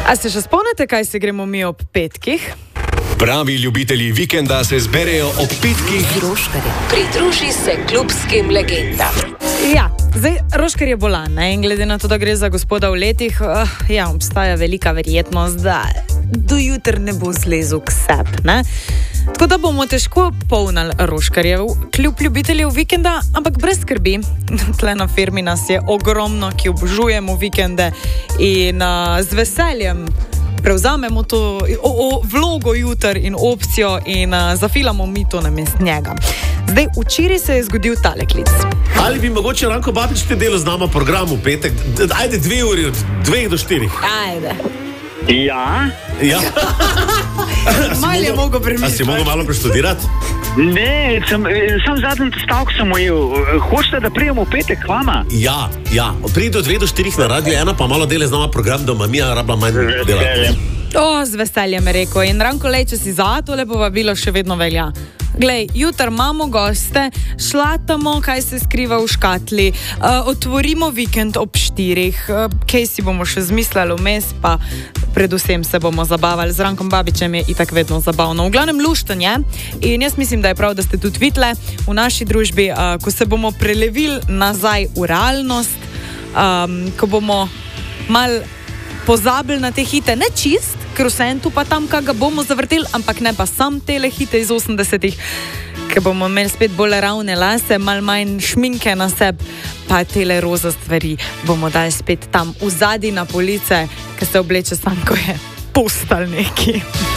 A se še spomnite, kaj se gremo mi ob petkih? Pravi ljubitelji vikenda se zberejo ob petkih. Roškarju pridruži se klubskim legendam. Ja, zdaj Roškar je bolan, ne? In glede na to, da gre za gospoda v letih, obstaja velika verjetnost, da do jutra ne bo zlezel k sebi, ne? Tako da bomo težko polnili Roškarjev kljub ljubiteljev vikenda, ampak brez skrbi. Tle na firmi nas je ogromno, ki obožujemo vikende in z veseljem prevzamemo to vlogo jutr in opcijo in zafilamo mi to namesto njega. Zdaj, včeraj se je zgodil tale klic. Ali bi mogoče Ranko Babič te delo z nama program v petek? Ajde 2 uri od 2 do 4. Ajde. Ja? Malo je mogo premisliti. A si mogo malo preštudirati? Ne, sam zadnji stavek sem ujel. Hočete, da prijemo v petek k vama? Ja. Pridi do 2 do 4 na Radio 1, pa malo dele z nama program, da Mija rabla manj delati. Z veseljem je rekel. In Ranko, če si za to lepo vabilo, še vedno velja. Glej, jutr imamo goste, šlatamo, kaj se skriva v škatli, otvorimo vikend ob 4, kaj si bomo še zmislili vmes, pa predvsem se bomo zabavali. Z Rankom Babičem je itak vedno zabavno. V glavnem lušten je in jaz mislim, da je prav, da ste tudi videli v naši družbi, ko se bomo prelevili nazaj v realnost, ko bomo mal pozabili na te hite, ne čist, ker vsem tu pa tam, kaj ga bomo zavrteli, ampak ne pa sam tele hite iz 80-ih, ker bomo imeli spet bolj ravne lase, mal manj šminke na sebi, pa tele roza stvari bomo dali spet tam v zadnji na police, ker se obleče sam, ko je postal neki.